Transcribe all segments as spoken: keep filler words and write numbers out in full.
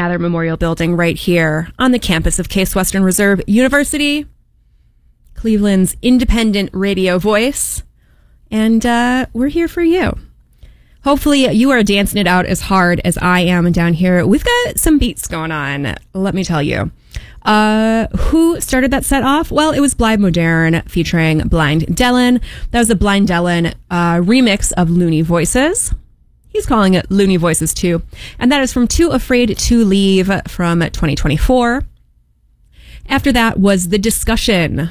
Mather Memorial Building right here on the campus of Case Western Reserve University, Cleveland's independent radio voice. And uh, we're here for you. Hopefully you are dancing it out as hard as I am down here. We've got some beats going on, let me tell you. Uh, who started that set off? Well, it was Blythe Modern featuring Blind Dylan. That was a Blind Dylan uh, remix of Loony Voices. He's calling it Loony Voices too. And that is from Too Afraid to Leave from twenty twenty-four. After that was The Discussion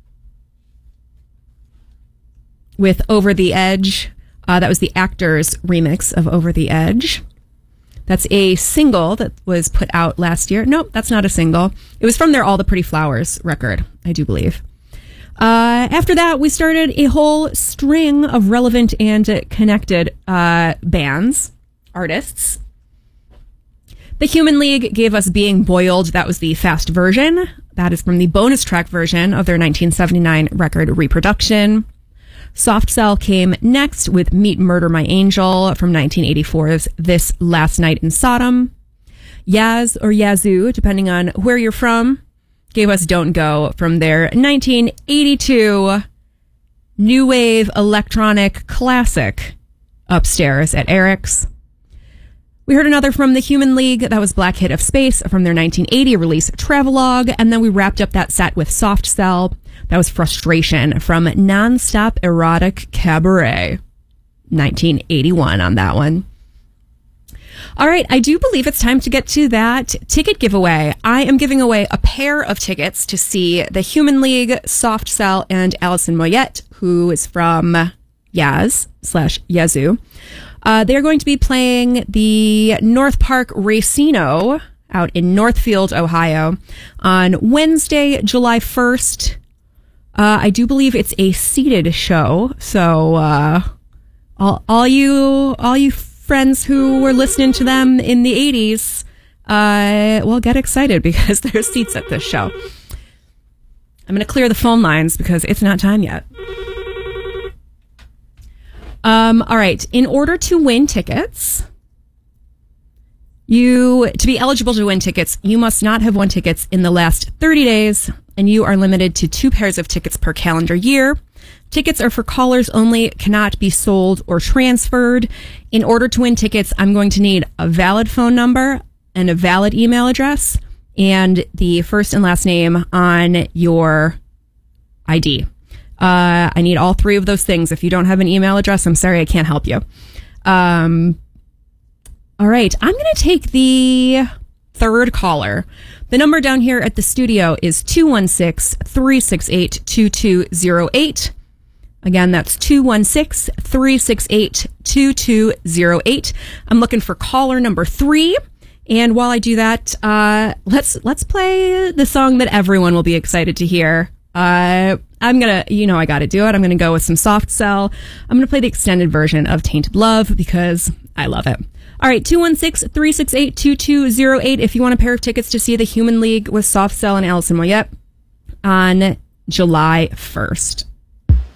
with Over the Edge. Uh, that was the Actors remix of Over the Edge. That's a single that was put out last year. Nope, that's not a single. It was from their All the Pretty Flowers record, I do believe. Uh, after that, we started a whole string of relevant and connected uh, bands, artists. The Human League gave us Being Boiled. That was the fast version. That is from the bonus track version of their nineteen seventy-nine record Reproduction. Soft Cell came next with Meet Murder My Angel from nineteen eighty-four's This Last Night in Sodom. Yaz or Yazoo, depending on where you're from, gave us Don't Go from their nineteen eighty-two new wave electronic classic Upstairs at Eric's. We heard another from the Human League. That was Black Hit of Space from their nineteen eighty release Travelogue. And then we wrapped up that set with Soft Cell. That was Frustration from Nonstop Erotic Cabaret. nineteen eighty-one on that one. All right, I do believe it's time to get to that ticket giveaway. I am giving away a pair of tickets to see the Human League, Soft Cell, and Alison Moyet, who is from Yaz slash Yazoo. Uh, they're going to be playing the North Park Racino out in Northfield, Ohio on Wednesday, July first. Uh, I do believe it's a seated show, so uh, all, all you all you friends who were listening to them in the eighties, uh, well, get excited because there's seats at this show. I'm going to clear the phone lines because it's not time yet. Um, all right. In order to win tickets, you to be eligible to win tickets, you must not have won tickets in the last thirty days. And you are limited to two pairs of tickets per calendar year. Tickets are for callers only, cannot be sold or transferred. In order to win tickets, I'm going to need a valid phone number and a valid email address and the first and last name on your I D. Uh, I need all three of those things. If you don't have an email address, I'm sorry, I can't help you. Um, all right, I'm going to take the third caller. The number down here at the studio is two one six, three six eight, two two zero eight. Again, that's two one six, three six eight, two two zero eight. I'm looking for caller number three. And while I do that, uh, let's let's play the song that everyone will be excited to hear. Uh, I'm going to, you know, I got to do it. I'm going to go with some Soft Cell. I'm going to play the extended version of Tainted Love because I love it. All right, two one six, three six eight, two two zero eight if you want a pair of tickets to see the Human League with Soft Cell and Alison Moyet on July first.